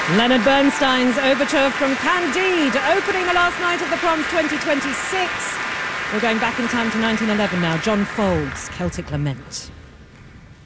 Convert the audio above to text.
Leonard Bernstein's overture from Candide, opening the last night of the Proms 2026. We're going back in time to 1911 now. John Fold's Celtic Lament.